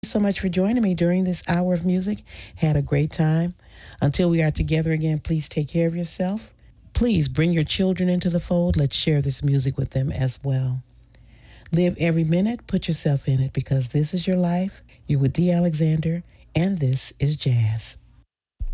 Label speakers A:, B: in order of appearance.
A: So much for joining me during this hour of music. Had a great time. Until we are together again, please take care of yourself. Please bring your children into the fold. Let's share this music with them as well. Live every minute, put yourself in it because this is your life. You're with D. Alexander, and this is Jazz.